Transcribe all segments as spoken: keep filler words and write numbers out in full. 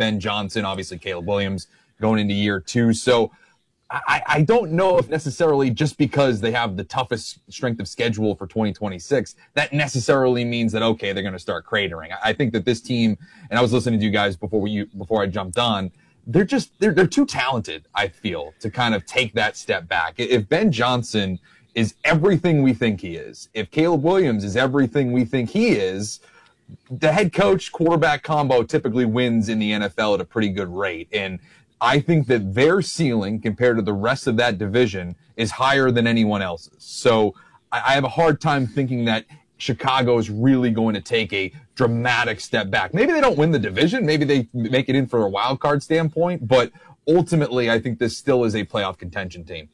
Ben Johnson, obviously Caleb Williams going into year two. So I, I don't know if necessarily just because they have the toughest strength of schedule for twenty twenty-six, that necessarily means that, okay, they're going to start cratering. I, I think that this team, and I was listening to you guys before we, before I jumped on, they're just, they're, they're too talented, I feel, to kind of take that step back. If Ben Johnson is everything we think he is, if Caleb Williams is everything we think he is, the head coach quarterback combo typically wins in the N F L at a pretty good rate. And I think that their ceiling compared to the rest of that division is higher than anyone else's. So I have a hard time thinking that Chicago is really going to take a dramatic step back. Maybe they don't win the division. Maybe they make it in for a wild card standpoint. But ultimately, I think this still is a playoff contention team.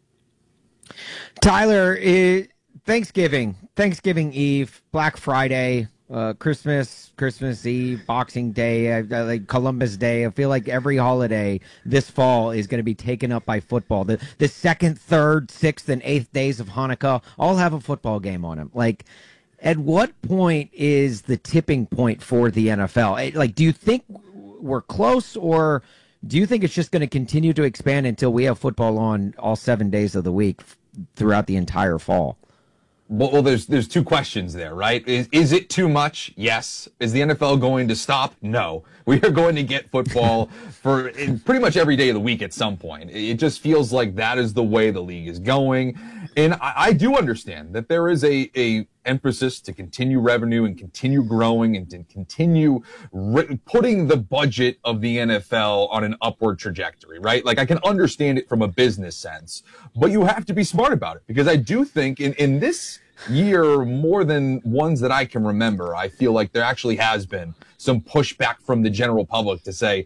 Tyler, it, Thanksgiving, Thanksgiving Eve, Black Friday, Uh, Christmas, Christmas Eve, Boxing Day, uh, like Columbus Day. I feel like every holiday this fall is going to be taken up by football. The the second, third, sixth, and eighth days of Hanukkah all have a football game on them. Like, at what point is the tipping point for the N F L? Like, do you think we're close, or do you think it's just going to continue to expand until we have football on all seven days of the week throughout the entire fall? Well, well, there's there's two questions there, right? Is is it too much? Yes. Is the N F L going to stop? No. We are going to get football for pretty much every day of the week at some point. It just feels like that is the way the league is going. And I, I do understand that there is a, a emphasis to continue revenue and continue growing and to continue re- putting the budget of the N F L on an upward trajectory, right? Like, I can understand it from a business sense, but you have to be smart about it, because I do think in, in this year, more than ones that I can remember, I feel like there actually has been some pushback from the general public to say,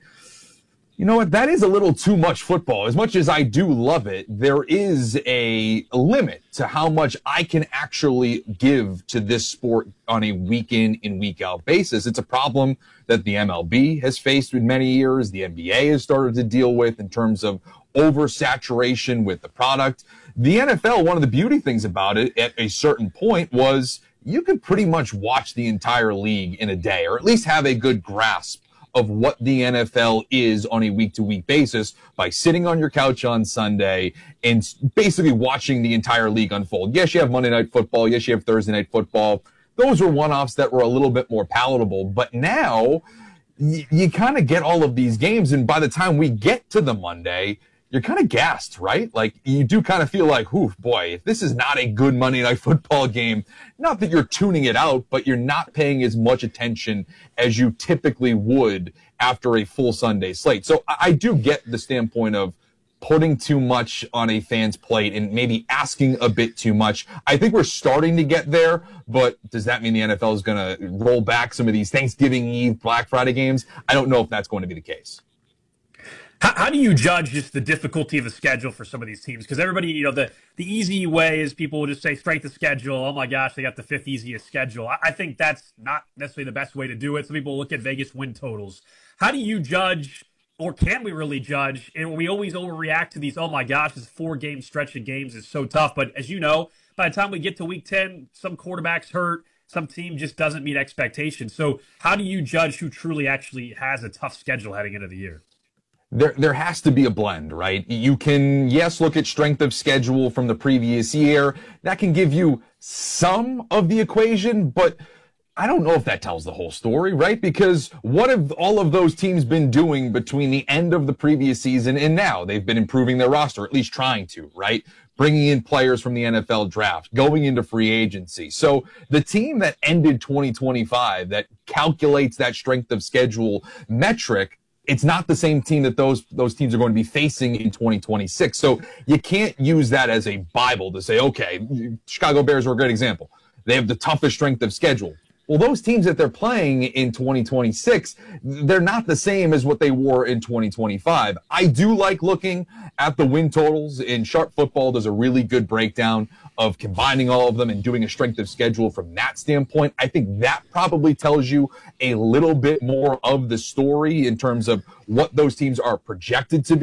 you know what, that is a little too much football. As much as I do love it, there is a limit to how much I can actually give to this sport on a week in and week out basis. It's a problem that the M L B has faced in many years. The N B A has started to deal with in terms of oversaturation with the product. The N F L, one of the beauty things about it at a certain point was you could pretty much watch the entire league in a day, or at least have a good grasp of what the N F L is on a week-to-week basis by sitting on your couch on Sunday and basically watching the entire league unfold. Yes, you have Monday Night Football. Yes, you have Thursday Night Football. Those were one-offs that were a little bit more palatable. But now y- you kind of get all of these games, and by the time we get to the Monday, you're kind of gassed, right? Like, you do kind of feel like, ooh, boy, if this is not a good Monday Night Football game, not that you're tuning it out, but you're not paying as much attention as you typically would after a full Sunday slate. So I do get the standpoint of putting too much on a fan's plate and maybe asking a bit too much. I think we're starting to get there, but does that mean the N F L is going to roll back some of these Thanksgiving Eve, Black Friday games? I don't know if that's going to be the case. How, how do you judge just the difficulty of the schedule for some of these teams? Because everybody, you know, the, the easy way is people will just say strength of schedule. Oh, my gosh, they got the fifth easiest schedule. I, I think that's not necessarily the best way to do it. Some people look at Vegas win totals. How do you judge, or can we really judge? And we always overreact to these, oh, my gosh, this four-game stretch of games is so tough. But as you know, by the time we get to week ten, some quarterbacks hurt. Some team just doesn't meet expectations. So how do you judge who truly actually has a tough schedule heading into the year? There, there has to be a blend, right? You can, yes, look at strength of schedule from the previous year. That can give you some of the equation, but I don't know if that tells the whole story, right? Because what have all of those teams been doing between the end of the previous season and now? They've been improving their roster, at least trying to, right? Bringing in players from the N F L draft, going into free agency. So the team that ended twenty twenty-five, that calculates that strength of schedule metric, it's not the same team that those those teams are going to be facing in twenty twenty-six. So you can't use that as a Bible to say, okay, Chicago Bears are a great example. They have the toughest strength of schedule. Well, those teams that they're playing in twenty twenty-six, they're not the same as what they were in twenty twenty-five. I do like looking at the win totals. In Sharp Football, there's a really good breakdown of combining all of them and doing a strength of schedule from that standpoint. I think that probably tells you a little bit more of the story in terms of what those teams are projected to be.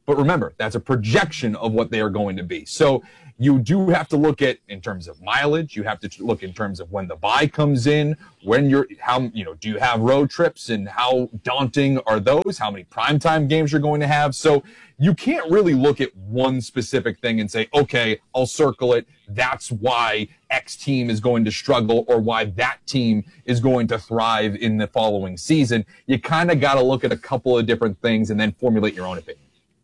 But remember, that's a projection of what they are going to be. So you do have to look at in terms of mileage. You have to look in terms of when the bye comes in, when you're, how, you know, do you have road trips and how daunting are those? How many primetime games you're going to have? So you can't really look at one specific thing and say, okay, I'll circle it. That's why X team is going to struggle or why that team is going to thrive in the following season. You kind of got to look at a couple of different things and then formulate your own opinion.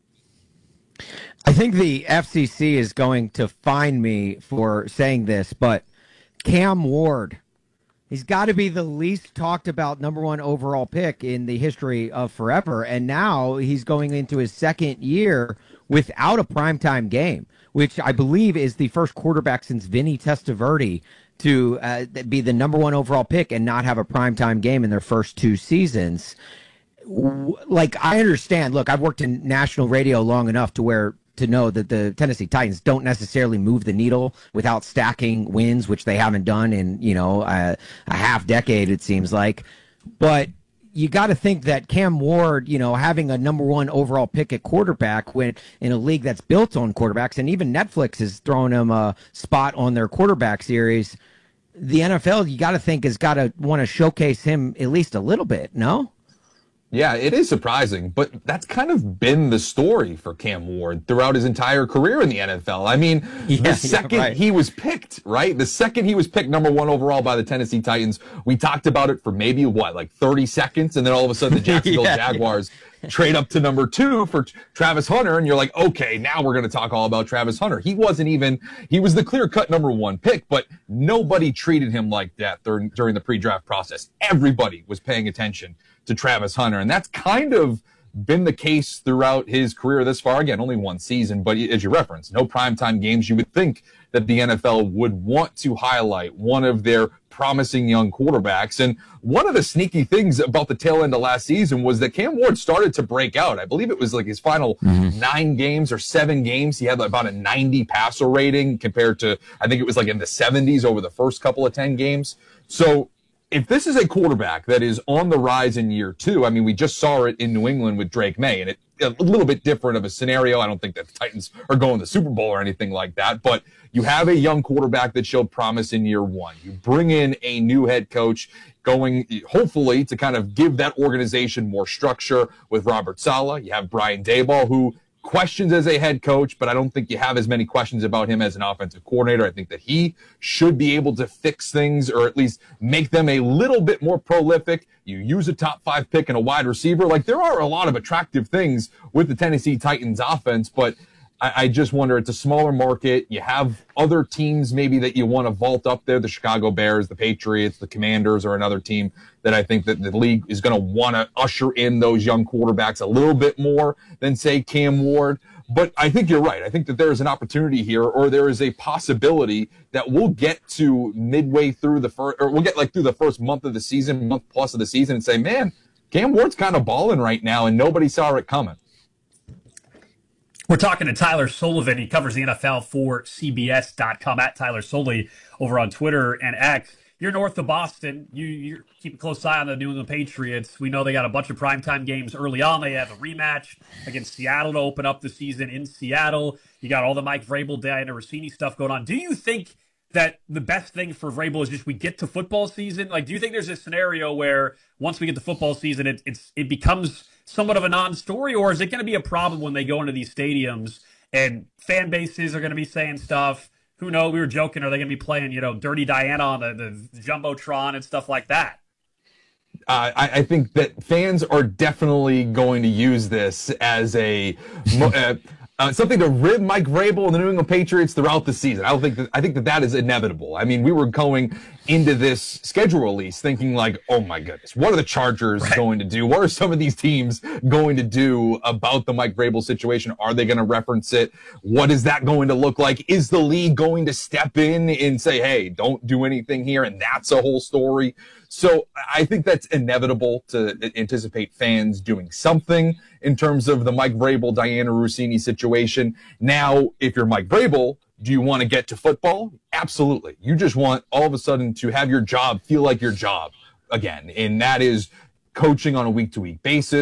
I think the F C C is going to fine me for saying this, but Cam Ward, he's got to be the least talked about number one overall pick in the history of forever. And now he's going into his second year without a primetime game, which I believe is the first quarterback since Vinny Testaverde to uh, be the number one overall pick and not have a primetime game in their first two seasons. Like, I understand. Look, I've worked in national radio long enough to where to know that the Tennessee Titans don't necessarily move the needle without stacking wins, which they haven't done in, you know, a, a half decade, it seems like. But you got to think that Cam Ward, you know, having a number one overall pick at quarterback when in a league that's built on quarterbacks, and even Netflix is throwing him a spot on their quarterback series. The N F L, you got to think, has got to want to showcase him at least a little bit, no? Yeah, it is surprising, but that's kind of been the story for Cam Ward throughout his entire career in the N F L. I mean, yeah, the second yeah, right. he was picked, right? The second he was picked number one overall by the Tennessee Titans, we talked about it for maybe, what, like thirty seconds, and then all of a sudden the Jacksonville yeah, Jaguars yeah. trade up to number two for Travis Hunter, and you're like, okay, now we're going to talk all about Travis Hunter. He wasn't even, he was the clear-cut number one pick, but nobody treated him like that during, during the pre-draft process. Everybody was paying attention to Travis Hunter, and that's kind of been the case throughout his career this far. Again, only one season, but as you referenced, no primetime games. You would think that the N F L would want to highlight one of their promising young quarterbacks. And one of the sneaky things about the tail end of last season was that Cam Ward started to break out. I believe it was like his final mm-hmm. nine games or seven games. He had about a ninety passer rating compared to, I think it was like in the seventies over the first couple of ten games. So if this is a quarterback that is on the rise in year two, I mean, we just saw it in New England with Drake May, and it a little bit different of a scenario. I don't think that the Titans are going to the Super Bowl or anything like that, but you have a young quarterback that showed promise in year one. You bring in a new head coach going, hopefully, to kind of give that organization more structure with Robert Saleh. You have Brian Daboll, who questions as a head coach, but I don't think you have as many questions about him as an offensive coordinator. I think that he should be able to fix things or at least make them a little bit more prolific. You use a top five pick and a wide receiver. Like, there are a lot of attractive things with the Tennessee Titans offense, but I, I just wonder, it's a smaller market. You have other teams maybe that you want to vault up there. The Chicago Bears, the Patriots, the Commanders are another team that I think that the league is going to want to usher in those young quarterbacks a little bit more than, say, Cam Ward. But I think you're right. I think that there is an opportunity here, or there is a possibility that we'll get to midway through the first, or we'll get like through the first month of the season, month plus of the season, and say, man, Cam Ward's kind of balling right now, and nobody saw it coming. We're talking to Tyler Sullivan. He covers the N F L for C B S dot com, at Tyler Soley over on Twitter and X. You're north of Boston. You you keep a close eye on the New England Patriots. We know they got a bunch of primetime games early on. They have a rematch against Seattle to open up the season in Seattle. You got all the Mike Vrabel, Diana Rossini stuff going on. Do you think that the best thing for Vrabel is just we get to football season? Like, do you think there's a scenario where once we get to football season, it, it's it becomes somewhat of a non-story, or is it going to be a problem when they go into these stadiums and fan bases are going to be saying stuff? Who knows? We were joking. Are they going to be playing, you know, Dirty Diana on the, the Jumbotron and stuff like that? Uh, I, I think that fans are definitely going to use this as a uh, uh, something to rib Mike Vrabel and the New England Patriots throughout the season. I don't think that, I think that that is inevitable. I mean, we were going into this schedule release thinking like, oh my goodness, what are the Chargers right. going to do? What are some of these teams going to do about the Mike Vrabel situation? Are they going to reference it? What is that going to look like? Is the league going to step in and say, hey, don't do anything here? And that's a whole story. So I think that's inevitable to anticipate fans doing something in terms of the Mike Vrabel, Diana Rossini situation. Now, if you're Mike Vrabel, do you want to get to football? Absolutely. You just want all of a sudden to have your job feel like your job again. And that is coaching on a week-to-week basis,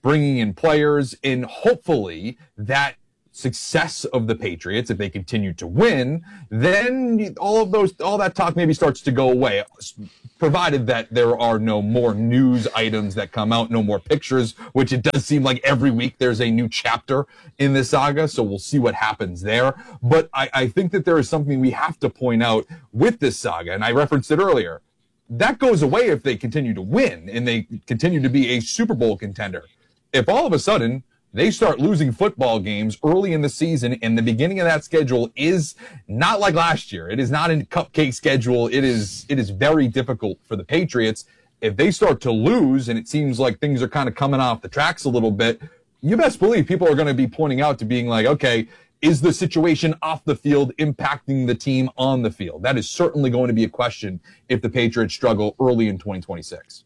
bringing in players, and hopefully that success of the Patriots, if they continue to win, then all of those, all that talk maybe starts to go away, provided that there are no more news items that come out, no more pictures, which it does seem like every week there's a new chapter in this saga, so we'll see what happens there. But I, I think that there is something we have to point out with this saga, and I referenced it earlier. That goes away if they continue to win and they continue to be a Super Bowl contender. If all of a sudden they start losing football games early in the season, and the beginning of that schedule is not like last year. It is not a cupcake schedule. It is, it is very difficult for the Patriots. If they start to lose, and it seems like things are kind of coming off the tracks a little bit, you best believe people are going to be pointing out to being like, okay, is the situation off the field impacting the team on the field? That is certainly going to be a question if the Patriots struggle early in twenty twenty-six.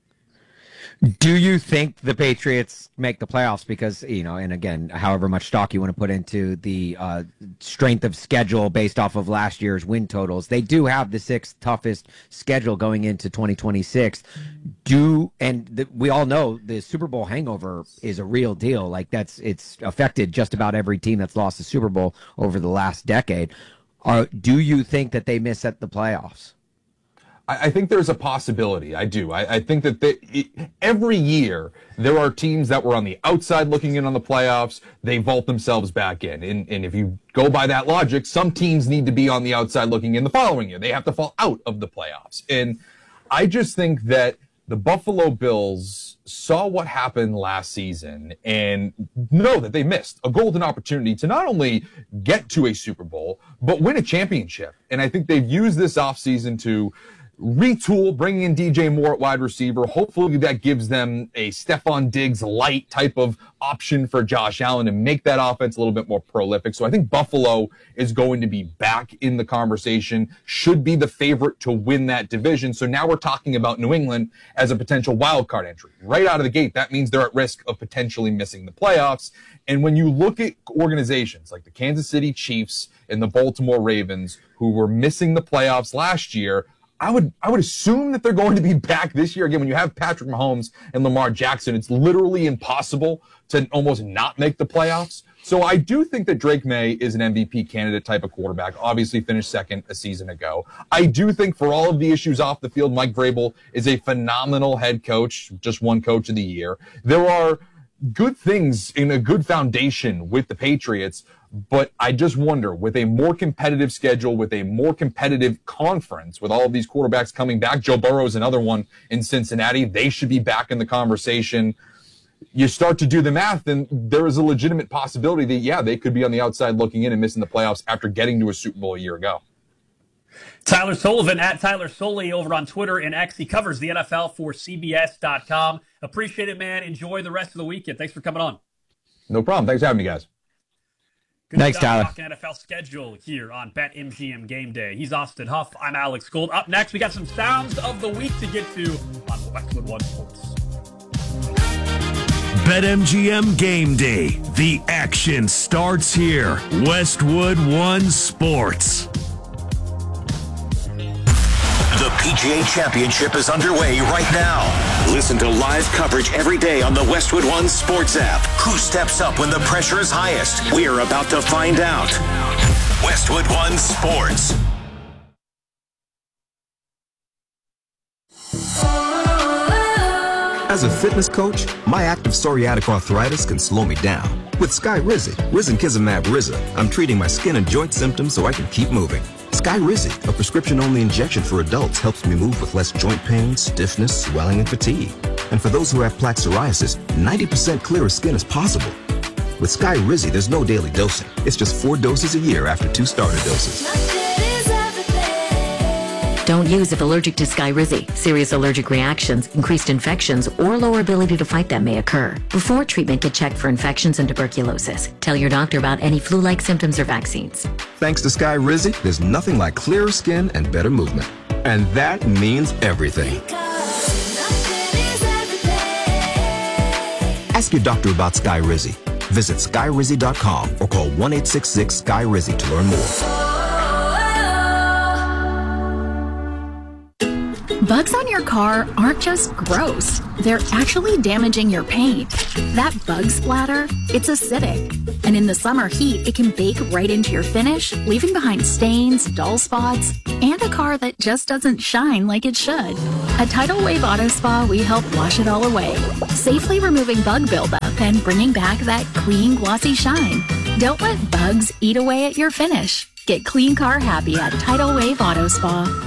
Do you think the Patriots make the playoffs? Because, you know, and again, however much stock you want to put into the uh, strength of schedule based off of last year's win totals, they do have the sixth toughest schedule going into twenty twenty-six. Do and the, we all know the Super Bowl hangover is a real deal. Like that's it's affected just about every team that's lost the Super Bowl over the last decade. Uh, do you think that they miss at the playoffs? I think there's a possibility. I do. I, I think that they, it, every year there are teams that were on the outside looking in on the playoffs. They vault themselves back in. And, and if you go by that logic, some teams need to be on the outside looking in the following year. They have to fall out of the playoffs. And I just think that the Buffalo Bills saw what happened last season and know that they missed a golden opportunity to not only get to a Super Bowl, but win a championship. And I think they've used this offseason to retool, bringing in D J Moore at wide receiver. Hopefully that gives them a Stephon Diggs light type of option for Josh Allen to make that offense a little bit more prolific. So I think Buffalo is going to be back in the conversation, should be the favorite to win that division. So now we're talking about New England as a potential wild card entry. Right out of the gate, that means they're at risk of potentially missing the playoffs. And when you look at organizations like the Kansas City Chiefs and the Baltimore Ravens, who were missing the playoffs last year, I would I would assume that they're going to be back this year. Again, when you have Patrick Mahomes and Lamar Jackson, it's literally impossible to almost not make the playoffs. So I do think that Drake May is an M V P candidate type of quarterback, obviously finished second a season ago. I do think for all of the issues off the field, Mike Vrabel is a phenomenal head coach, just one coach of the year. There are good things in a good foundation with the Patriots, but I just wonder, with a more competitive schedule, with a more competitive conference, with all of these quarterbacks coming back, Joe Burrow is another one in Cincinnati. They should be back in the conversation. You start to do the math, and there is a legitimate possibility that, yeah, they could be on the outside looking in and missing the playoffs after getting to a Super Bowl a year ago. Tyler Sullivan at Tyler Soley over on Twitter and X. He covers the N F L for C B S dot com. Appreciate it, man. Enjoy the rest of the weekend. Thanks for coming on. No problem. Thanks for having me, guys. Good Thanks, stuff. Tyler. Talking N F L schedule here on BetMGM Game Day. He's Austin Huff. I'm Alex Gold. Up next, we got some sounds of the week to get to on Westwood One Sports. BetMGM Game Day. The action starts here. Westwood One Sports. The P G A Championship is underway right now. Listen to live coverage every day on the Westwood One Sports app. Who steps up when the pressure is highest? We're about to find out. Westwood One Sports. As a fitness coach, my active psoriatic arthritis can slow me down. With Skyrizi, Risankizumab Riza, I'm treating my skin and joint symptoms so I can keep moving. Skyrizi, a prescription-only injection for adults, helps me move with less joint pain, stiffness, swelling, and fatigue. And for those who have plaque psoriasis, ninety percent clearer skin is possible. With Skyrizi, there's no daily dosing. It's just four doses a year after two starter doses. Don't use if allergic to Skyrizi. Serious allergic reactions, increased infections, or lower ability to fight them may occur. Before treatment, get checked for infections and tuberculosis. Tell your doctor about any flu-like symptoms or vaccines. Thanks to Skyrizi, there's nothing like clearer skin and better movement. And that means everything. Ask your doctor about Skyrizi. Visit Skyrizi dot com or call one eight six six Sky Rizi to learn more. Bugs on your car aren't just gross. They're actually damaging your paint. That bug splatter, it's acidic. And in the summer heat, it can bake right into your finish, leaving behind stains, dull spots, and a car that just doesn't shine like it should. At Tidal Wave Auto Spa, we help wash it all away, safely removing bug buildup and bringing back that clean, glossy shine. Don't let bugs eat away at your finish. Get clean car happy at Tidal Wave Auto Spa.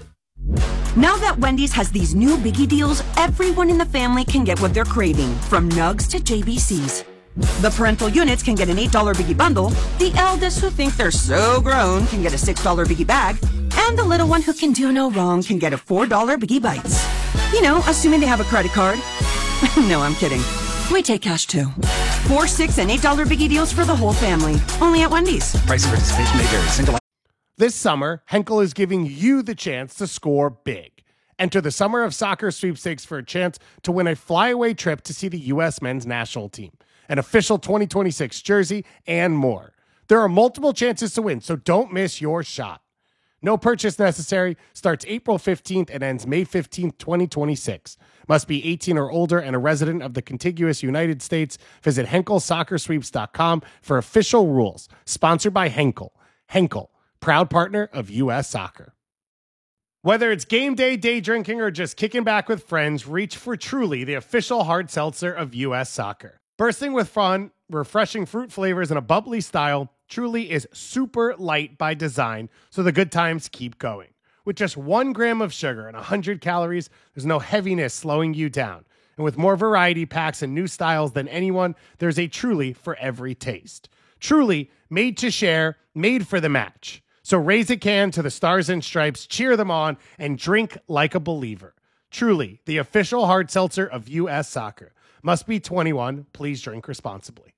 Now that Wendy's has these new biggie deals, everyone in the family can get what they're craving, from nugs to J B Cs. The parental units can get an eight dollar biggie bundle, the eldest who think they're so grown can get a six dollar biggie bag, and the little one who can do no wrong can get a four dollar biggie bites. You know, assuming they have a credit card. No, I'm kidding. We take cash too. Four, six, and eight dollar biggie deals for the whole family. Only at Wendy's. Price and participation may vary. Single. This summer, Henkel is giving you the chance to score big. Enter the Summer of Soccer sweepstakes for a chance to win a flyaway trip to see the U S men's national team, an official twenty twenty-six jersey, and more. There are multiple chances to win, so don't miss your shot. No purchase necessary. Starts April fifteenth and ends May fifteenth, twenty twenty-six. Must be eighteen or older and a resident of the contiguous United States. Visit henkel soccer sweeps dot com for official rules. Sponsored by Henkel. Henkel, proud partner of U S Soccer. Whether it's game day, day drinking, or just kicking back with friends, reach for Truly, the official hard seltzer of U S Soccer. Bursting with fun, refreshing fruit flavors, and a bubbly style, Truly is super light by design, so the good times keep going. With just one gram of sugar and one hundred calories, there's no heaviness slowing you down. And with more variety packs and new styles than anyone, there's a Truly for every taste. Truly, made to share, made for the match. So raise a can to the Stars and Stripes, cheer them on, and drink like a believer. Truly, the official hard seltzer of U S Soccer. Must be twenty-one. Please drink responsibly.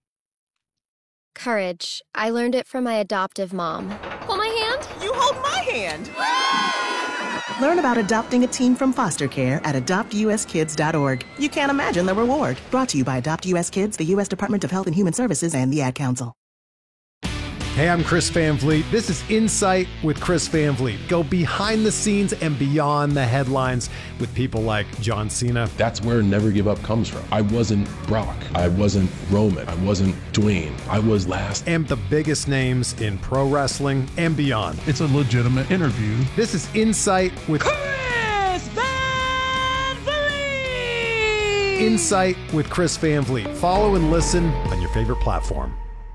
Courage. I learned it from my adoptive mom. Hold my hand. You hold my hand. Learn about adopting a teen from foster care at adopt u s kids dot org. You can't imagine the reward. Brought to you by Adopt U S Kids, the U S Department of Health and Human Services, and the Ad Council. Hey, I'm Chris Van Vliet. This is Insight with Chris Van Vliet. Go behind the scenes and beyond the headlines with people like John Cena. That's where Never Give Up comes from. I wasn't Brock. I wasn't Roman. I wasn't Dwayne. I was last. And the biggest names in pro wrestling and beyond. It's a legitimate interview. This is Insight with Chris Van Vliet! Insight with Chris Van Vliet. Follow and listen on your favorite platform.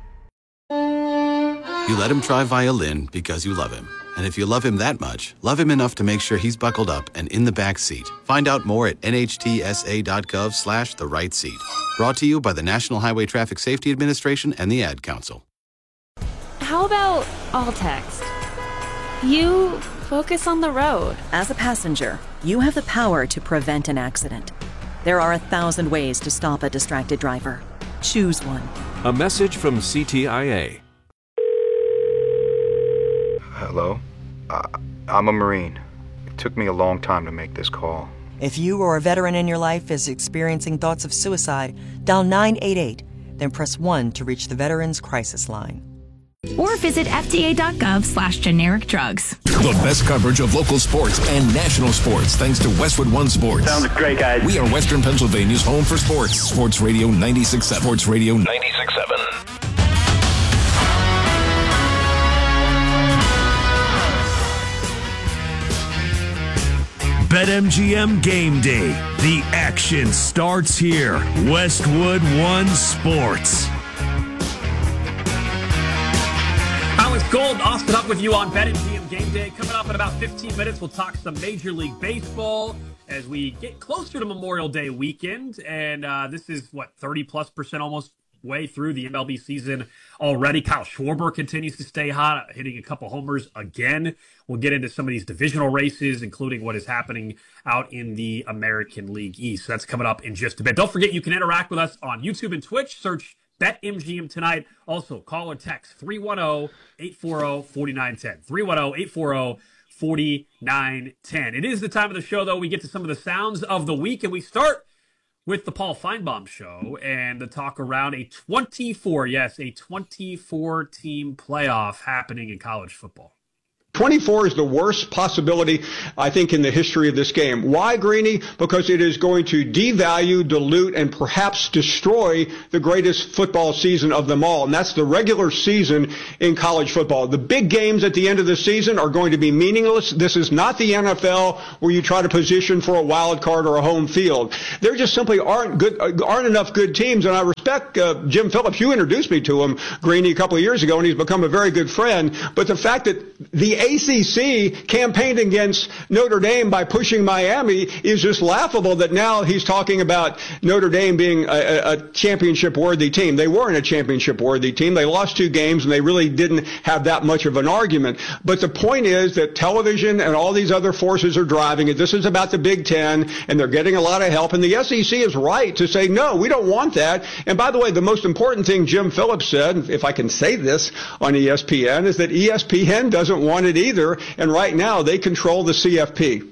You let him try violin because you love him. And if you love him that much, love him enough to make sure he's buckled up and in the back seat. Find out more at n h t s a dot gov slash the right seat. Brought to you by the National Highway Traffic Safety Administration and the Ad Council. How about all text? You focus on the road. As a passenger, you have the power to prevent an accident. There are a thousand ways to stop a distracted driver. Choose one. A message from C T I A. Hello? Uh, I'm a Marine. It took me a long time to make this call. If you or a veteran in your life is experiencing thoughts of suicide, dial nine eight eight, then press one to reach the Veterans Crisis Line. Or visit f d a dot gov slash generic drugs. The best coverage of local sports and national sports thanks to Westwood One Sports. Sounds great, guys. We are Western Pennsylvania's home for sports. Sports Radio ninety-six point seven. Sports Radio ninety-six point seven. BetMGM Game Day. The action starts here. Westwood One Sports. Alex Gold, Austin up with you on BetMGM Game Day. Coming up in about fifteen minutes, we'll talk some Major League Baseball as we get closer to Memorial Day weekend. And uh, this is, what, thirty plus percent almost way through the M L B season already. Kyle Schwarber continues to stay hot, hitting a couple homers again. We'll get into some of these divisional races, including what is happening out in the American League East. So that's coming up in just a bit. Don't forget, you can interact with us on YouTube and Twitch. Search BetMGM tonight. Also, call or text three one zero, eight four zero, four nine one zero. three one zero, eight four zero, four nine one zero. It is the time of the show, though. We get to some of the sounds of the week, and we start with the Paul Feinbaum Show and the talk around a twenty-four, yes, a twenty-four team playoff happening in college football. twenty-four is the worst possibility, I think, in the history of this game. Why, Greeny? Because it is going to devalue, dilute, and perhaps destroy the greatest football season of them all, and that's the regular season in college football. The big games at the end of the season are going to be meaningless. This is not the N F L where you try to position for a wild card or a home field. There just simply aren't good, aren't enough good teams, and I respect uh, Jim Phillips. You introduced me to him, Greeny, a couple of years ago, and he's become a very good friend. But the fact that the A C C campaigned against Notre Dame by pushing Miami is just laughable, that now he's talking about Notre Dame being a, a championship-worthy team. They weren't a championship-worthy team. They lost two games, and they really didn't have that much of an argument. But the point is that television and all these other forces are driving it. This is about the Big Ten, and they're getting a lot of help. And the S E C is right to say, no, we don't want that. And by the way, the most important thing Jim Phillips said, if I can say this on E S P N, is that E S P N doesn't want it either, and right now they control the C F P.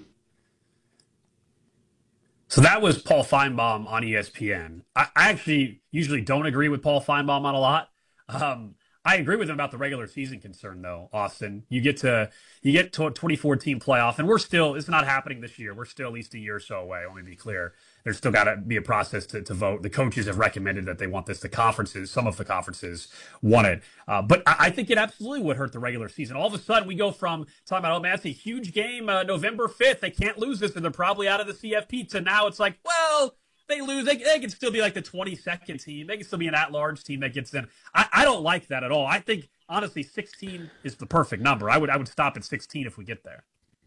So that was Paul Feinbaum on E S P N. I, I actually usually don't agree with Paul Feinbaum on a lot. Um, I agree with him about the regular season concern, though, Austin. You get to you get to a twenty-four team playoff, and we're still, it's not happening this year. We're still at least a year or so away, let me be clear. There's still got to be a process to, to vote. The coaches have recommended that they want this. The conferences, some of the conferences want it. Uh, but I, I think it absolutely would hurt the regular season. All of a sudden, we go from talking about, oh, man, it's a huge game, uh, November fifth. They can't lose this, and they're probably out of the C F P. To now it's like, well, they lose. They, they can still be like the twenty-second team. They can still be an at-large team that gets in. I, I don't like that at all. I think, honestly, sixteen is the perfect number. I would I would stop at sixteen if we get there.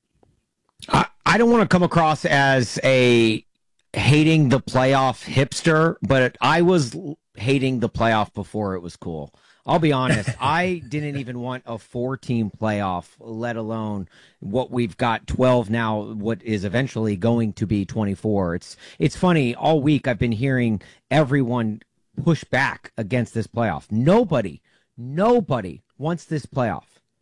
I, I don't want to come across as a hating the playoff hipster, but I was hating the playoff before it was cool. I'll be honest. I didn't even want a four-team playoff, let alone what we've got twelve now, what is eventually going to be twenty-four. It's it's funny. All week I've been hearing everyone push back against this playoff. Nobody, nobody wants this playoff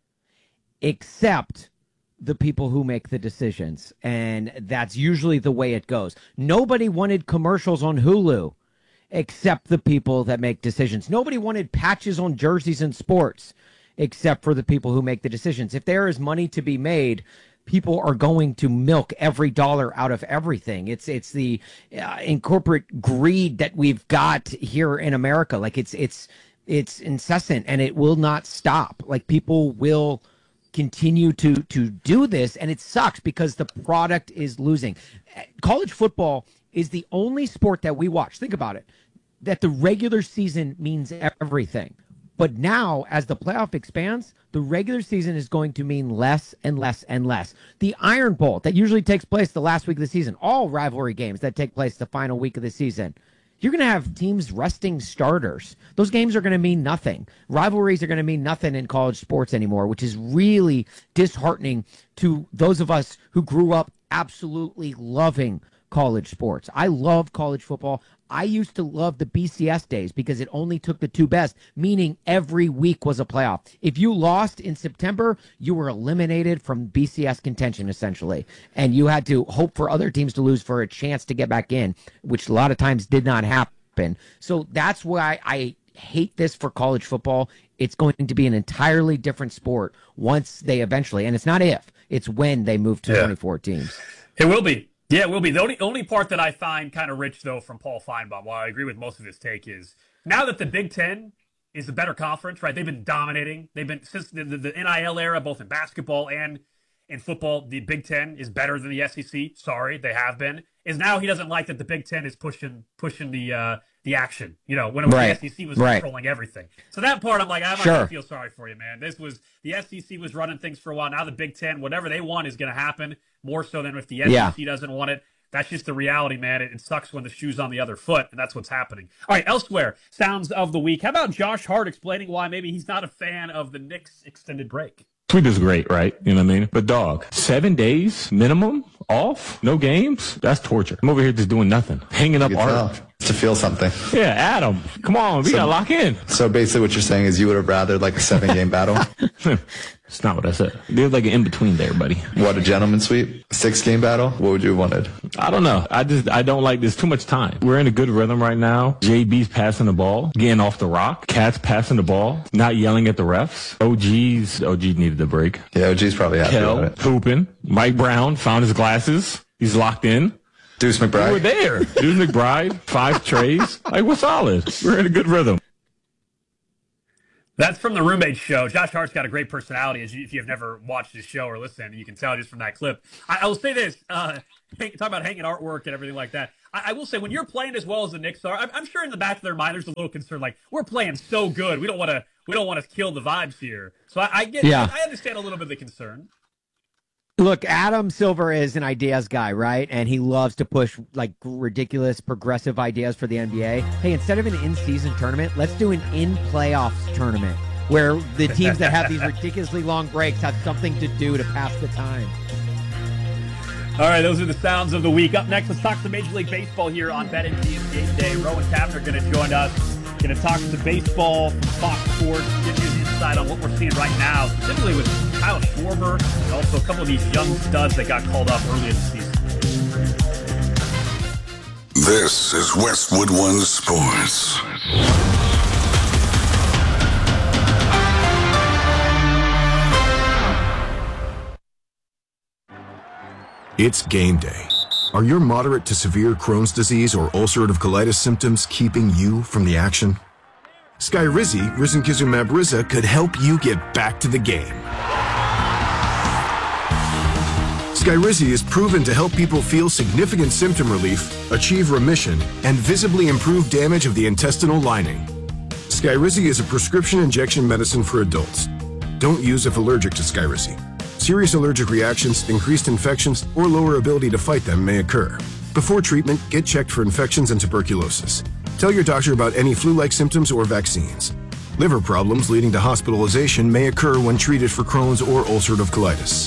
except the people who make the decisions, and that's usually the way it goes. Nobody wanted commercials on Hulu except the people that make decisions. Nobody wanted patches on jerseys in sports except for the people who make the decisions. If there is money to be made, people are going to milk every dollar out of everything. It's it's the uh, in corporate greed that we've got here in America. Like it's it's it's incessant, and it will not stop. Like people will continue to to do this, and it sucks because the product is losing. College football is the only sport that we watch, think about it, that the regular season means everything. But now, as the playoff expands, the regular season is going to mean less and less and less. The Iron Bowl that usually takes place the last week of the season, all rivalry games that take place the final week of the season, you're going to have teams resting starters. Those games are going to mean nothing. Rivalries are going to mean nothing in college sports anymore, which is really disheartening to those of us who grew up absolutely loving college sports. I love college football. I used to love the B C S days because it only took the two best, meaning every week was a playoff. If you lost in September, you were eliminated from B C S contention, essentially. And you had to hope for other teams to lose for a chance to get back in, which a lot of times did not happen. So that's why I hate this for college football. It's going to be an entirely different sport once they eventually, and it's not if, it's when they move to yeah. twenty-four teams. It will be. Yeah, it will be. The only, only part that I find kind of rich, though, from Paul Feinbaum, while I agree with most of his take, is now that the Big Ten is a better conference, right? They've been dominating. They've been, since the, the, the N I L era, both in basketball and in football, the Big Ten is better than the S E C. Sorry, they have been. Is now he doesn't like that the Big Ten is pushing pushing the uh, the action, you know, when it was right. the S E C was right. controlling everything. So that part, I'm like, I'm sure. not going to feel sorry for you, man. This was, the S E C was running things for a while. Now the Big Ten, whatever they want is going to happen, more so than if the S E C yeah. doesn't want it. That's just the reality, man. It, it sucks when the shoe's on the other foot, and that's what's happening. All right, elsewhere, sounds of the week. How about Josh Hart explaining why maybe he's not a fan of the Knicks' extended break? Tweet is great, right? You know what I mean? But dog, seven days minimum off, no games? That's torture. I'm over here just doing nothing, hanging up art, to feel something. Yeah, Adam, come on, we So- gotta lock in. So basically what you're saying is you would have rather like a seven game battle? It's not what I said. There's like an in-between there, buddy. What, a gentleman sweep? A six game battle? What would you have wanted? I don't know. I just, I don't like this too much time. We're in a good rhythm right now. J B's passing the ball, getting off the rock. Cat's passing the ball, not yelling at the refs. O G's, O G needed a break. Yeah, O G's probably happy Kel, about it. hooping. Mike Brown found his glasses. He's locked in. Deuce McBride. We were there. Deuce McBride, five trays. Like, we're solid. We're in a good rhythm. That's from the Roommate Show. Josh Hart's got a great personality. As you, if you've never watched his show or listened, you can tell just from that clip. I, I will say this: uh, talk about hanging artwork and everything like that. I, I will say, when you're playing as well as the Knicks are, I'm, I'm sure in the back of their mind there's a little concern, like we're playing so good, we don't want to, we don't want to kill the vibes here. So I, I get, Yeah. I understand a little bit of the concern. Look, Adam Silver is an ideas guy, right? And he loves to push like ridiculous progressive ideas for the N B A. Hey, instead of an in-season tournament, let's do an in-playoffs tournament where the teams that have these ridiculously long breaks have something to do to pass the time. All right, those are the sounds of the week. Up next, let's talk some Major League Baseball here on BetMGM Game Day. Rowan Kavanagh going to join us. Going to talk some baseball from Fox Sports, give you an insight on what we're seeing right now, specifically with Kyle Schwarber and also a couple of these young studs that got called up earlier this season. This is Westwood One Sports. It's game day. Are your moderate to severe Crohn's disease or ulcerative colitis symptoms keeping you from the action? Skyrizi, risankizumab Riza, could help you get back to the game. Skyrizi is proven to help people feel significant symptom relief, achieve remission, and visibly improve damage of the intestinal lining. Skyrizi is a prescription injection medicine for adults. Don't use if allergic to Skyrizi. Serious allergic reactions, increased infections, or lower ability to fight them may occur. Before treatment, get checked for infections and tuberculosis. Tell your doctor about any flu-like symptoms or vaccines. Liver problems leading to hospitalization may occur when treated for Crohn's or ulcerative colitis.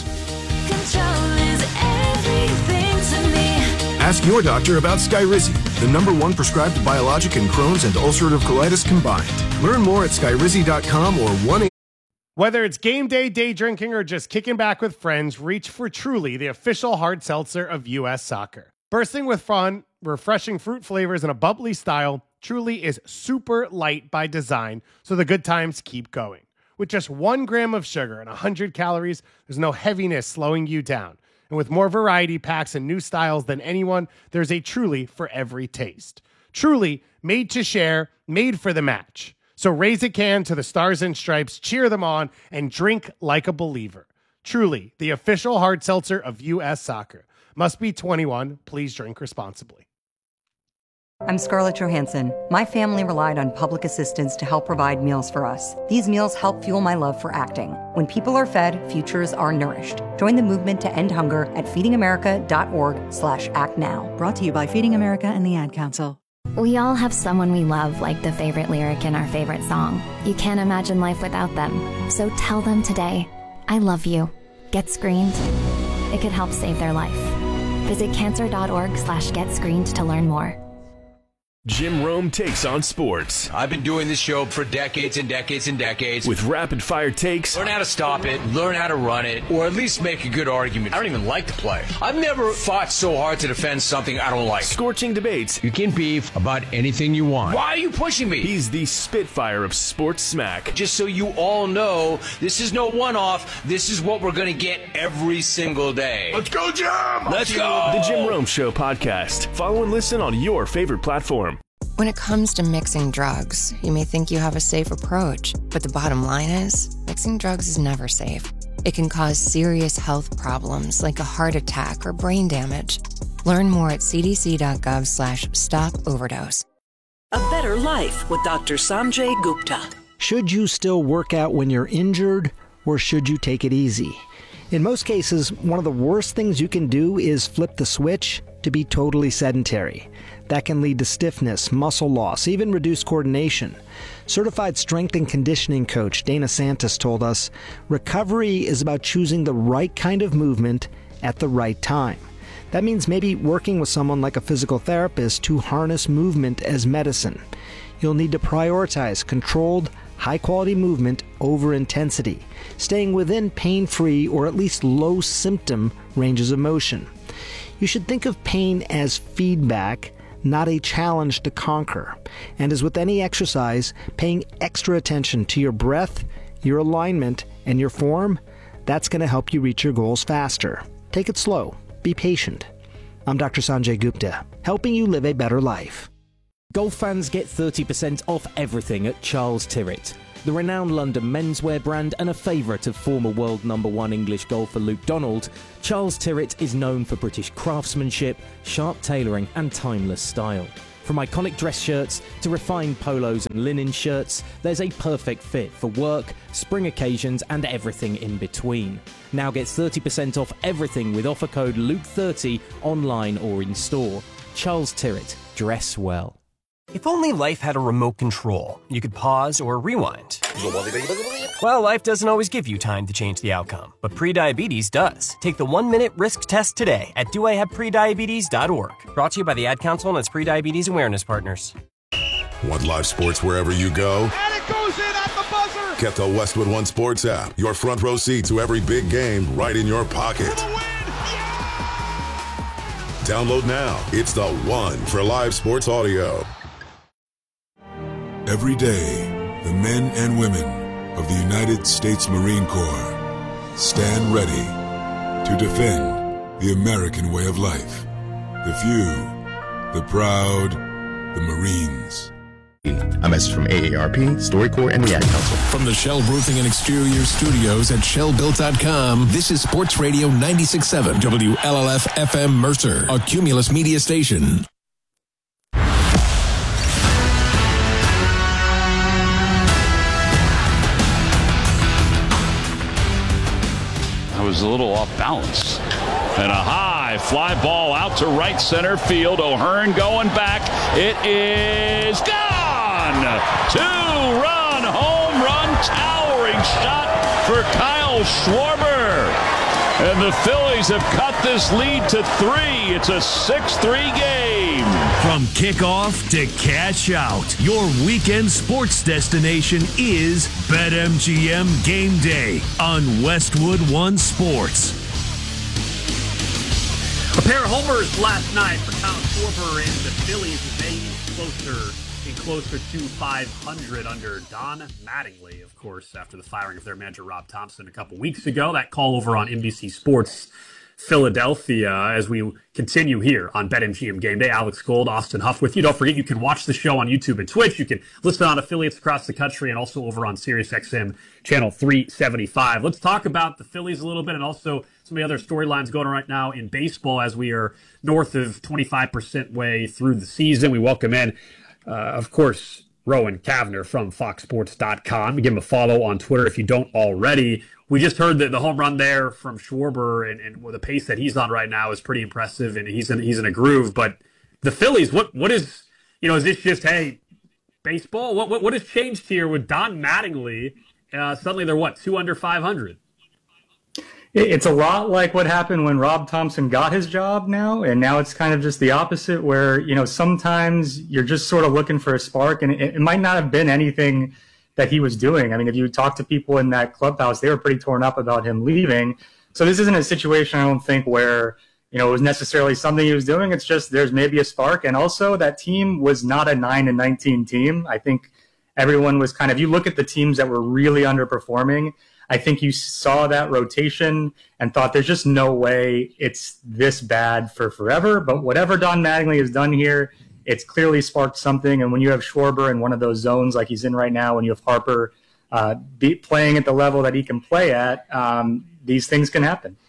Ask your doctor about Skyrizi, the number one prescribed biologic in Crohn's and ulcerative colitis combined. Learn more at skyrizi dot com or one eight. Whether it's game day, day drinking, or just kicking back with friends, reach for Truly, the official hard seltzer of U S Soccer. Bursting with fun, refreshing fruit flavors, and a bubbly style, Truly is super light by design, so the good times keep going. With just one gram of sugar and one hundred calories, there's no heaviness slowing you down. And with more variety packs and new styles than anyone, there's a Truly for every taste. Truly, made to share, made for the match. So raise a can to the Stars and Stripes, cheer them on, and drink like a believer. Truly, the official hard seltzer of U S Soccer. Must be twenty-one. Please drink responsibly. I'm Scarlett Johansson. My family relied on public assistance to help provide meals for us. These meals help fuel my love for acting. When people are fed, futures are nourished. Join the movement to end hunger at feedingamerica.org slash act now. Brought to you by Feeding America and the Ad Council. We all have someone we love, like the favorite lyric in our favorite song. You can't imagine life without them. So tell them today, I love you. Get screened. It could help save their life. Visit cancer.org slash get screened to learn more. Jim Rome takes on sports. I've been doing this show for decades and decades and decades. With rapid fire takes. Learn how to stop it, learn how to run it, or at least make a good argument. I don't even like the play. I've never fought so hard to defend something I don't like. Scorching debates. You can beef about anything you want. Why are you pushing me? He's the Spitfire of sports smack. Just so you all know, this is no one-off. This is what we're going to get every single day. Let's go, Jim! Let's go! The Jim Rome Show podcast. Follow and listen on your favorite platform. When it comes to mixing drugs, you may think you have a safe approach, but the bottom line is, mixing drugs is never safe. It can cause serious health problems like a heart attack or brain damage. Learn more at cdc.gov slash stop overdose. A better life with Doctor Sanjay Gupta. Should you still work out when you're injured, or should you take it easy? In most cases, one of the worst things you can do is flip the switch to be totally sedentary. That can lead to stiffness, muscle loss, even reduced coordination. Certified strength and conditioning coach Dana Santos told us, recovery is about choosing the right kind of movement at the right time. That means maybe working with someone like a physical therapist to harness movement as medicine. You'll need to prioritize controlled, high-quality movement over intensity, staying within pain-free or at least low-symptom ranges of motion. You should think of pain as feedback, not a challenge to conquer. And as with any exercise, paying extra attention to your breath, your alignment, and your form, that's going to help you reach your goals faster. Take it slow. Be patient. I'm Doctor Sanjay Gupta, helping you live a better life. Golf fans get thirty percent off everything at Charles Tyrwhitt. The renowned London menswear brand and a favourite of former world number one English golfer Luke Donald, Charles Tyrwhitt is known for British craftsmanship, sharp tailoring and timeless style. From iconic dress shirts to refined polos and linen shirts, there's a perfect fit for work, spring occasions and everything in between. Now get thirty percent off everything with offer code Luke thirty online or in store. Charles Tyrwhitt, dress well. If only life had a remote control, you could pause or rewind. Well, life doesn't always give you time to change the outcome, but prediabetes does. Take the one-minute risk test today at do I have prediabetes dot org. Brought to you by the Ad Council and its prediabetes awareness partners. Want live sports wherever you go? And it goes in at the buzzer! Get the Westwood One Sports app. Your front row seat to every big game right in your pocket. Download now. It's the one for live sports audio. Every day, the men and women of the United States Marine Corps stand ready to defend the American way of life. The few, the proud, the Marines. A message from A A R P, StoryCorps, and the Ad Council. From the Shell Roofing and Exterior Studios at shell built dot com, this is Sports Radio ninety-six point seven, W L L F F M Mercer, a Cumulus media station. I was a little off balance. And a high fly ball out to right center field. O'Hearn going back. It is gone. Two-run home run, towering shot for Kyle Schwarber. And the Phillies have cut this lead to three. It's a six three game. From kickoff to cash out, your weekend sports destination is BetMGM Game Day on Westwood One Sports. A pair of homers last night for Kyle Schwarber and the Phillies as they inch closer and closer to five hundred under Don Mattingly, of course, after the firing of their manager Rob Thompson a couple weeks ago. That call over on N B C Sports Philadelphia as we continue here on BetMGM Game Day. Alex Gold, Austin Huff with you. Don't forget you can watch the show on YouTube and Twitch. You can listen on affiliates across the country and also over on SiriusXM channel three seventy-five. Let's talk about the Phillies a little bit and also some of the other storylines going on right now in baseball as we are north of twenty-five percent way through the season. We welcome in, uh, of course, Rowan Cavner from fox sports dot com. Give him a follow on Twitter if you don't already. We just heard that the home run there from Schwarber, and, and the pace that he's on right now is pretty impressive, and he's in he's in a groove. But the Phillies, what what is you know is this just hey baseball? What what what has changed here with Don Mattingly? Uh, suddenly they're what two under five hundred. It's a lot like what happened when Rob Thompson got his job now, and now it's kind of just the opposite where, you know, sometimes you're just sort of looking for a spark, and it, it might not have been anything that he was doing. I mean, if you talk to people in that clubhouse, they were pretty torn up about him leaving. So this isn't a situation, I don't think, where, you know, it was necessarily something he was doing. It's just there's maybe a spark. And also that team was not a nine and nineteen team. I think everyone was kind of, you look at the teams that were really underperforming, I think you saw that rotation and thought there's just no way it's this bad for forever. But whatever Don Mattingly has done here, it's clearly sparked something. And when you have Schwarber in one of those zones like he's in right now, when you have Harper uh, be playing at the level that he can play at, um, these things can happen.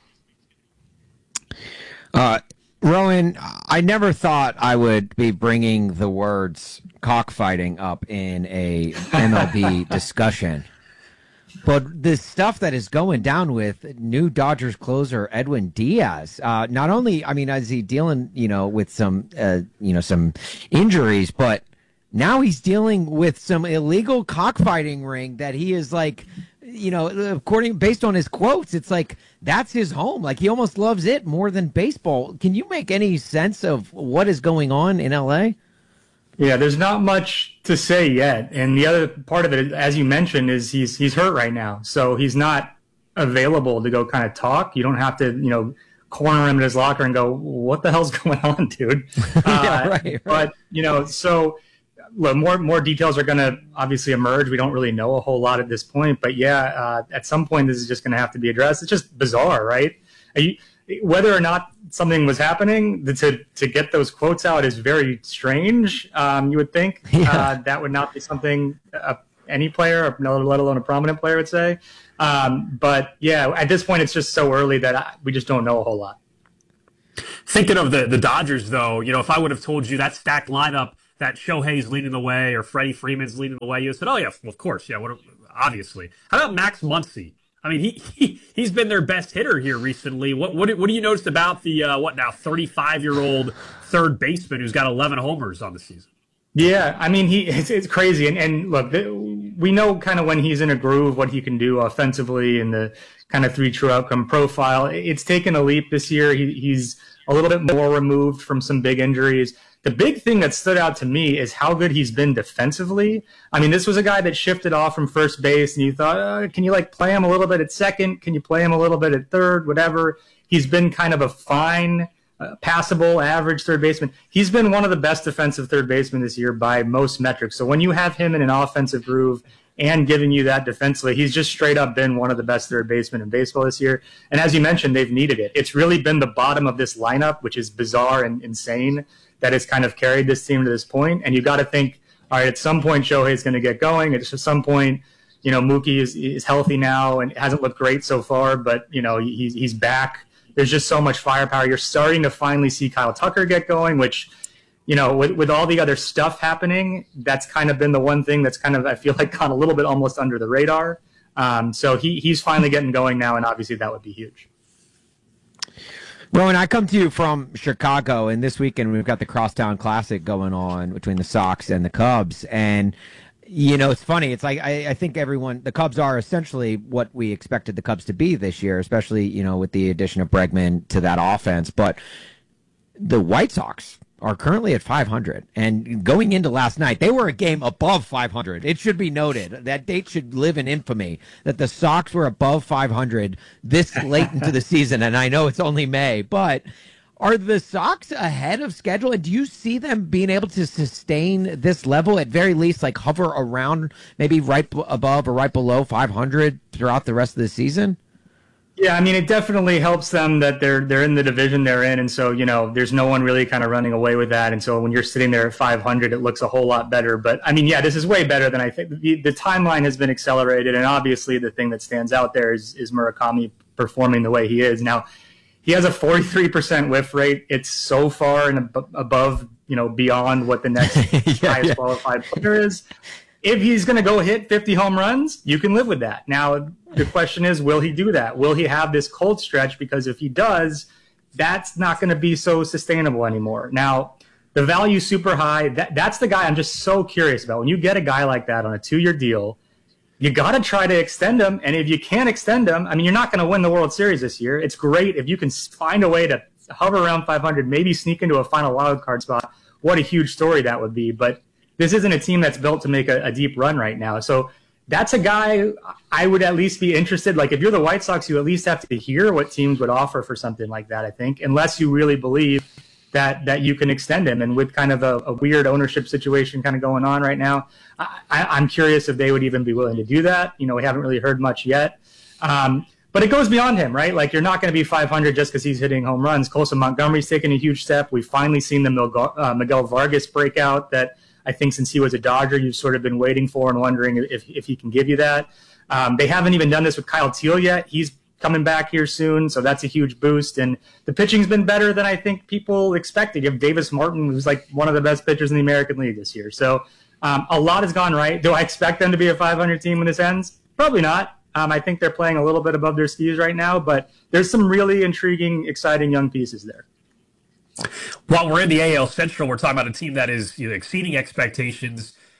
Uh, Rowan, I never thought I would be bringing the words cockfighting up in a M L B discussion. But the stuff that is going down with new Dodgers closer Edwin Diaz, uh, not only, I mean, is he dealing, you know, with some, uh, you know, some injuries, but now he's dealing with some illegal cockfighting ring that he is like you know, according based on his quotes, it's like that's his home. Like he almost loves it more than baseball. Can you make any sense of what is going on in L A? Yeah, there's not much to say yet. And the other part of it, as you mentioned, is he's he's hurt right now. So he's not available to go kind of talk. You don't have to, you know, corner him in his locker and go, what the hell's going on, dude? yeah, uh, right, right. But, you know, so look, more more details are going to obviously emerge. We don't really know a whole lot at this point. But, yeah, uh, at some point this is just going to have to be addressed. It's just bizarre, right? You, whether or not something was happening, to to get those quotes out is very strange. Um, you would think yeah. uh, that would not be something uh, any player, let alone a prominent player, would say. Um, but yeah, at this point, it's just so early that I, we just don't know a whole lot. Thinking of the, the Dodgers, though, you know, if I would have told you that stacked lineup, that Shohei's leading the way or Freddie Freeman's leading the way, you said, oh, yeah, well, of course. Yeah, what, obviously. How about Max Muncy? I mean, he, he, he's been their best hitter here recently. What what, what do you notice about the, uh, what now, thirty-five-year-old third baseman who's got eleven homers on the season? Yeah, I mean, he it's, it's crazy. And, and look, the, we know kind of when he's in a groove what he can do offensively and the kind of three true outcome profile. It's taken a leap this year. He, he's a little bit more removed from some big injuries. The big thing that stood out to me is how good he's been defensively. I mean, this was a guy that shifted off from first base, and you thought, oh, can you like play him a little bit at second? Can you play him a little bit at third? Whatever. He's been kind of a fine, uh, passable, average third baseman. He's been one of the best defensive third basemen this year by most metrics. So when you have him in an offensive groove and giving you that defensively, he's just straight up been one of the best third basemen in baseball this year. And as you mentioned, they've needed it. It's really been the bottom of this lineup, which is bizarre and insane, that has kind of carried this team to this point. And you got to think, all right, at some point Shohei's going to get going. At some point, you know, Mookie is is healthy now and hasn't looked great so far, but you know he's he's back. There's just so much firepower. You're starting to finally see Kyle Tucker get going, which, you know, with with all the other stuff happening, that's kind of been the one thing that's kind of, I feel like, gone a little bit almost under the radar. Um, so he he's finally getting going now, and obviously that would be huge. Rowan, I come to you from Chicago, and this weekend we've got the Crosstown Classic going on between the Sox and the Cubs. And, you know, it's funny. It's like I, I think everyone, the Cubs are essentially what we expected the Cubs to be this year, especially, you know, with the addition of Bregman to that offense. But the White Sox are currently at five hundred, and going into last night, they were a game above five hundred. It should be noted that date should live in infamy that the Sox were above five hundred this late into the season, and I know it's only May, but are the Sox ahead of schedule, and do you see them being able to sustain this level, at very least, like hover around maybe right above or right below five hundred throughout the rest of the season? Yeah, I mean, it definitely helps them that they're they're in the division they're in, and so, you know, there's no one really kind of running away with that, and so when you're sitting there at five hundred, it looks a whole lot better. But, I mean, yeah, this is way better than I think. The, the timeline has been accelerated, and obviously the thing that stands out there is, is Murakami performing the way he is. Now, he has a forty-three percent whiff rate. It's so far and ab- above, you know, beyond what the next yeah, highest yeah. qualified player is. If he's going to go hit fifty home runs, you can live with that. Now, the question is, will he do that? Will he have this cold stretch? Because if he does, that's not going to be so sustainable anymore. Now, the value's super high. That, that's the guy I'm just so curious about. When you get a guy like that on a two-year deal, you got to try to extend him. And if you can't extend him, I mean, you're not going to win the World Series this year. It's great if you can find a way to hover around five hundred, maybe sneak into a final wild card spot. What a huge story that would be. But this isn't a team that's built to make a, a deep run right now. So that's a guy I would at least be interested. Like, if you're the White Sox, you at least have to hear what teams would offer for something like that, I think, unless you really believe that that you can extend him. And with kind of a, a weird ownership situation kind of going on right now, I, I, I'm curious if they would even be willing to do that. You know, we haven't really heard much yet. Um, but it goes beyond him, right? Like, you're not going to be five hundred just because he's hitting home runs. Colson Montgomery's taken a huge step. We've finally seen the Miguel, uh, Miguel Vargas breakout that I think since he was a Dodger, you've sort of been waiting for and wondering if, if he can give you that. Um, they haven't even done this with Kyle Teal yet. He's coming back here soon, so that's a huge boost. And the pitching's been better than I think people expected. You have Davis Martin, who's like one of the best pitchers in the American League this year. So um, a lot has gone right. Do I expect them to be a five hundred team when this ends? Probably not. Um, I think they're playing a little bit above their skis right now, but there's some really intriguing, exciting young pieces there. While we're in the A L Central, we're talking about a team that is, you know, exceeding expectations.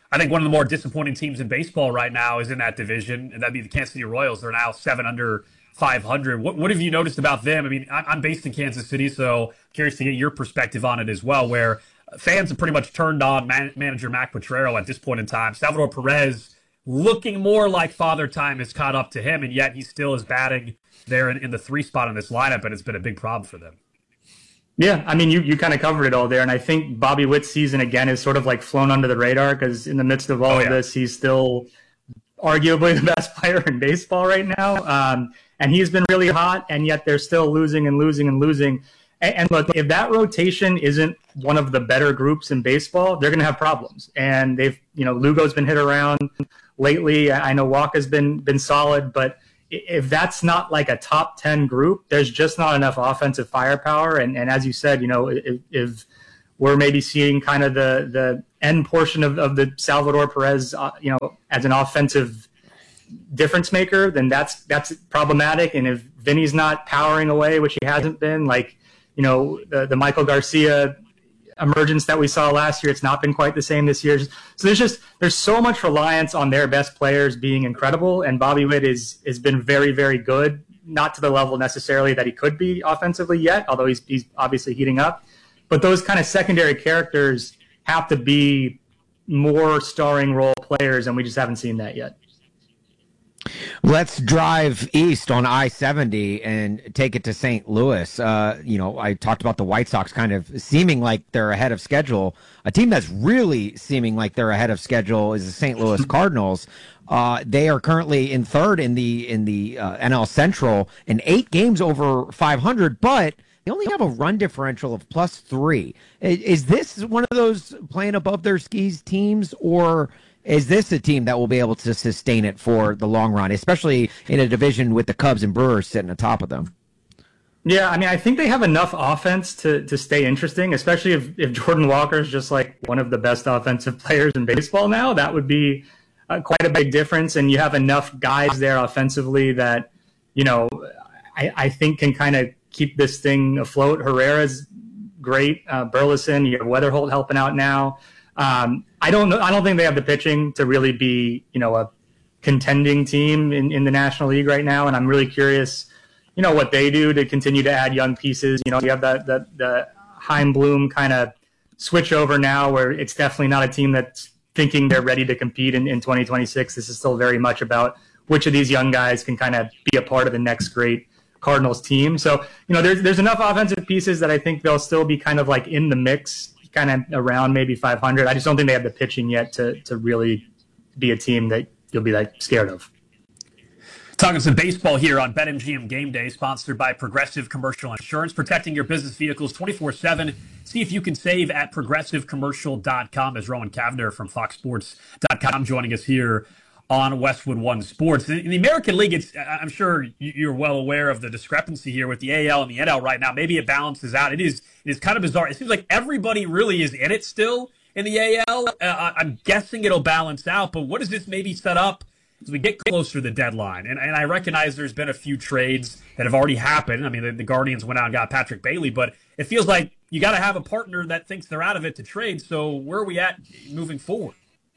I think one of the more disappointing teams in baseball right now is in that division, and that'd be the Kansas City Royals. They're now seven under five hundred. What, what have you noticed about them? I mean, I'm based in Kansas City, so curious to get your perspective on it as well, where fans have pretty much turned on man- manager Mac Potrero at this point in time. Salvador Perez looking more like Father Time has caught up to him, and yet he still is batting there in, in the three spot in this lineup, and it's been a big problem for them. Yeah, I mean, you, you kind of covered it all there, and I think Bobby Witt's season, again, is sort of like flown under the radar because in the midst of all oh, yeah. of this, he's still arguably the best player in baseball right now, um, and he's been really hot, and yet they're still losing and losing and losing. And, and look, if that rotation isn't one of the better groups in baseball, they're going to have problems. And they've, you know, Lugo's been hit around lately. I know Walker's been been solid, but if that's not like a top ten group, there's just not enough offensive firepower. And, and as you said, you know, if, if we're maybe seeing kind of the, the end portion of, of the Salvador Perez, uh, you know, as an offensive difference maker, then that's that's problematic. And if Vinny's not powering away, which he hasn't been, like, you know, the, the Michael Garcia emergence that we saw last year, it's not been quite the same this year. So there's just there's so much reliance on their best players being incredible, and Bobby Witt is has been very, very good, not to the level necessarily that he could be offensively yet, although he's he's obviously heating up. But those kind of secondary characters have to be more starring role players, and we just haven't seen that yet. Let's drive east on I seventy and take it to Saint Louis. Uh, you know, I talked about the White Sox kind of seeming like they're ahead of schedule. A team that's really seeming like they're ahead of schedule is the Saint Louis Cardinals. Uh, they are currently in third in the in the uh, N L Central in eight games over five hundred, but they only have a run differential of plus three. Is, is this one of those playing above their skis teams, or is this a team that will be able to sustain it for the long run, especially in a division with the Cubs and Brewers sitting atop of them? Yeah, I mean, I think they have enough offense to to stay interesting, especially if, if Jordan Walker is just like one of the best offensive players in baseball now. That would be uh, quite a big difference. And you have enough guys there offensively that, you know, I, I think can kind of keep this thing afloat. Herrera's great. Uh, Burleson, you have Weatherholt helping out now. Um, I don't know. I don't think they have the pitching to really be, you know, a contending team in, in the National League right now. And I'm really curious, you know, what they do to continue to add young pieces. You know, you have the the, the Chaim Bloom kind of switch over now, where it's definitely not a team that's thinking they're ready to compete in, in twenty twenty-six. This is still very much about which of these young guys can kind of be a part of the next great Cardinals team. So, you know, there's there's enough offensive pieces that I think they'll still be kind of like in the mix, kind of around maybe five hundred. I just don't think they have the pitching yet to to really be a team that you'll be like scared of. Talking some baseball here on BetMGM Game Day, sponsored by Progressive Commercial Insurance, protecting your business vehicles twenty-four seven. See if you can save at progressive commercial dot com. As Rowan Cavender from fox sports dot com joining us here on Westwood One Sports. In the American League, it's, I'm sure you're well aware of the discrepancy here with the A L and the N L right now. Maybe it balances out. It is it is kind of bizarre. It seems like everybody really is in it still in the A L. Uh, I'm guessing it'll balance out, but what does this maybe set up as we get closer to the deadline? And, and I recognize there's been a few trades that have already happened. I mean, the, the Guardians went out and got Patrick Bailey, but it feels like you got to have a partner that thinks they're out of it to trade. So where are we at moving forward?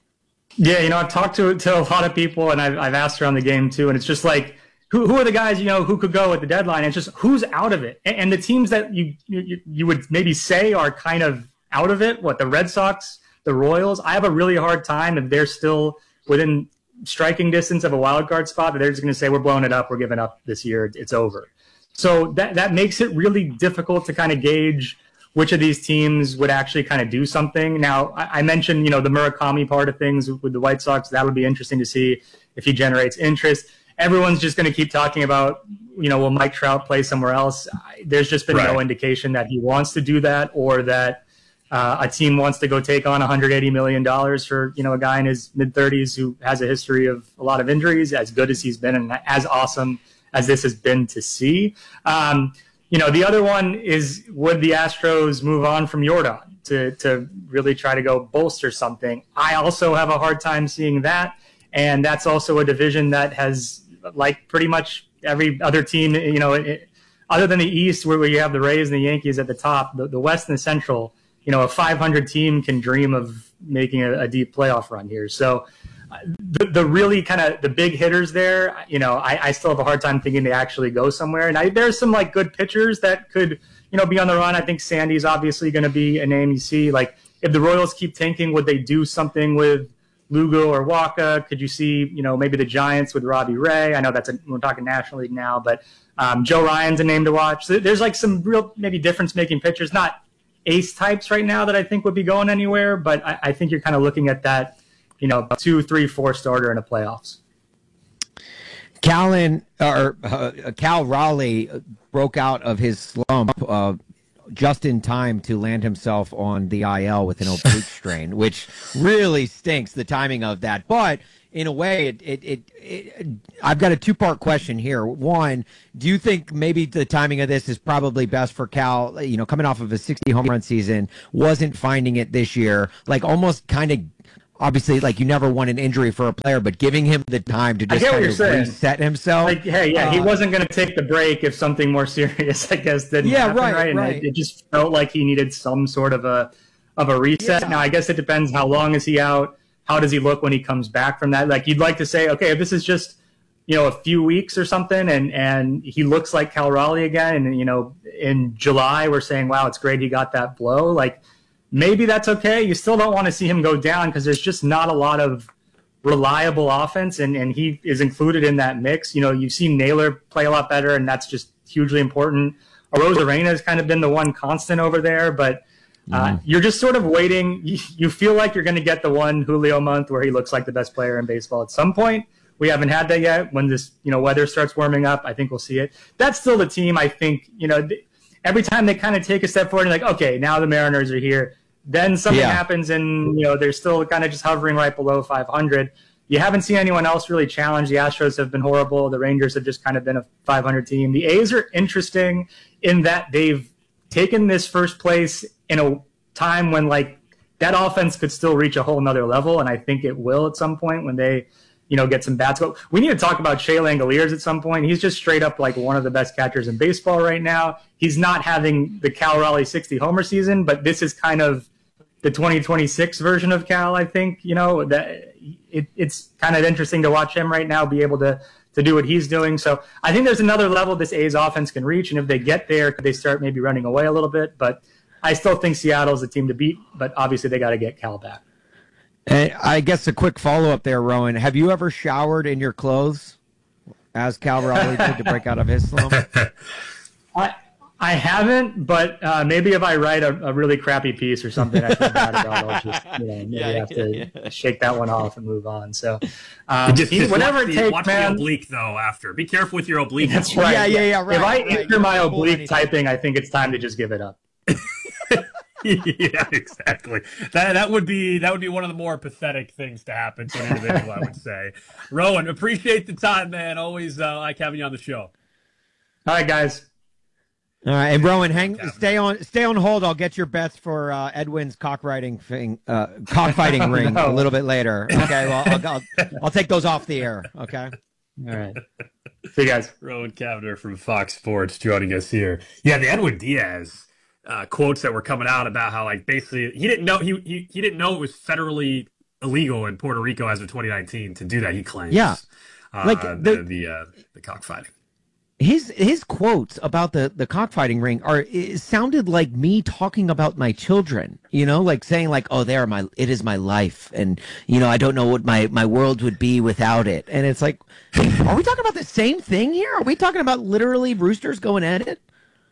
Yeah, you know, I've talked to to a lot of people, and I've, I've asked around the game too, and it's just like, who who are the guys, you know, who could go at the deadline? And it's just who's out of it. And, and the teams that you, you you would maybe say are kind of out of it, what, the Red Sox, the Royals, I have a really hard time if they're still within striking distance of a wild card spot, that they're just going to say, we're blowing it up, we're giving up this year, it's over. So that that makes it really difficult to kind of gauge which of these teams would actually kind of do something. Now, I, I mentioned, you know, the Murakami part of things with the White Sox. That would be interesting to see if he generates interest. Everyone's just going to keep talking about, you know, will Mike Trout play somewhere else? There's just been right. no indication that he wants to do that, or that uh, a team wants to go take on one hundred eighty million dollars for, you know, a guy in his mid-thirties who has a history of a lot of injuries, as good as he's been and as awesome as this has been to see. Um, You know, the other one is, would the Astros move on from Yordan to, to really try to go bolster something? I also have a hard time seeing that. And that's also a division that has, like pretty much every other team, you know, it, other than the East, where, where you have the Rays and the Yankees at the top, the, the West and the Central you know, a five hundred team can dream of making a, a deep playoff run here. So uh, the, the really kind of the big hitters there, you know, I, I still have a hard time thinking they actually go somewhere. And I, there's some like good pitchers that could, you know, be on the run. I think Sandy's obviously going to be a name you see. Like if the Royals keep tanking, would they do something with Lugo or Waka? Could you see, you know, maybe the Giants with Robbie Ray? I know that's a, we're talking National League now, but um, Joe Ryan's a name to watch. So there's like some real maybe difference-making pitchers, not ace types right now that I think would be going anywhere, but I, I think you're kind of looking at that, you know, two, three, four starter in the playoffs. Callan or uh, Cal Raleigh broke out of his slump uh, just in time to land himself on the I L with an oblique strain, which really stinks, the timing of that. But in a way, it, it, it, it I've got a two-part question here. One, do you think maybe the timing of this is probably best for Cal, you know, coming off of a sixty home run season, wasn't finding it this year, like almost kind of, obviously, like you never want an injury for a player, but giving him the time to just kind of reset himself. Like, hey, yeah, uh, he wasn't going to take the break if something more serious, I guess, didn't yeah, happen, right, right? And right. It, it just felt like he needed some sort of a of a reset. Yeah. Now, I guess it depends how long is he out, how does he look when he comes back from that? Like, you'd like to say, okay, if this is just, you know, a few weeks or something, and and he looks like Cal Raleigh again, and you know, in July we're saying, wow, it's great he got that blow, like. Maybe that's okay. You still don't want to see him go down because there's just not a lot of reliable offense, and, and he is included in that mix. You know, you've seen Naylor play a lot better, and that's just hugely important. Arozarena has kind of been the one constant over there, but uh, mm. you're just sort of waiting. You, you feel like you're going to get the one Julio month where he looks like the best player in baseball at some point. We haven't had that yet. When this, you know, weather starts warming up, I think we'll see it. That's still the team, I think, you know, th- every time they kind of take a step forward and like, okay, now the Mariners are here. Then something yeah. happens, and you know they're still kind of just hovering right below five hundred. You haven't seen anyone else really challenge. The Astros have been horrible. The Rangers have just kind of been a five hundred team. The A's are interesting in that they've taken this first place in a time when like that offense could still reach a whole nother level, and I think it will at some point when they, you know, get some bats. But we need to talk about Shea Langoliers at some point. He's just straight up like one of the best catchers in baseball right now. He's not having the Cal Raleigh sixty homer season, but this is kind of the twenty twenty-six version of Cal, I think. You know, that it, it's kind of interesting to watch him right now be able to to do what he's doing. So I think there's another level this A's offense can reach, and if they get there, could they start maybe running away a little bit? But I still think Seattle's the team to beat, but obviously they got to get Cal back. And I guess a quick follow-up there, Rowan. Have you ever showered in your clothes, as Cal Raleigh did to break out of his slump? I I haven't, but uh, maybe if I write a, a really crappy piece or something I feel bad about, I'll just you know, maybe yeah, have to yeah, yeah. shake that one off and move on. So um, just, just whatever watch it the, takes, watch man. the oblique, though, after. Be careful with your oblique. That's right. Yeah, yeah, yeah, right. If I right. enter my Don't oblique typing, I think it's time to just give it up. Yeah, exactly. That that would be that would be one of the more pathetic things to happen to an individual, I would say. Rowan, appreciate the time, man. Always uh, like having you on the show. All right, guys. All right, and Rowan, hang, stay on, stay on hold. I'll get your bets for uh, Edwin's cockfighting thing, uh, cockfighting ring no. a little bit later. Okay, well, I'll, I'll, I'll take those off the air. Okay. All right. See you guys. Rowan Cavender from Fox Sports joining us here. Yeah, the Edwin Diaz uh, quotes that were coming out about how, like, basically he didn't know he he, he didn't know it was federally illegal in Puerto Rico as of twenty nineteen to do that. He claims. Yeah, uh, like the the the, uh, the cockfighting. His his quotes about the, the cockfighting ring are it sounded like me talking about my children, you know, like saying like, oh, they're my it is my life, and you know I don't know what my, my world would be without it. And it's like, are we talking about the same thing here? Are we talking about literally roosters going at it?